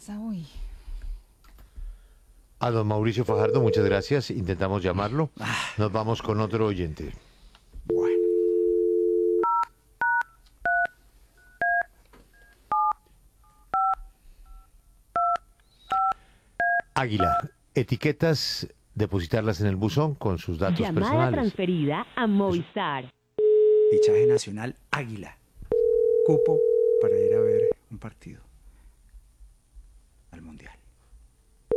pasa hoy? A don Mauricio Fajardo, muchas gracias. Intentamos llamarlo. Nos vamos con otro oyente. Bueno. Águila, etiquetas, depositarlas en el buzón con sus datos Llamada personales. transferida a Movistar. Fichaje nacional Águila. Cupo para ir a ver un partido al Mundial.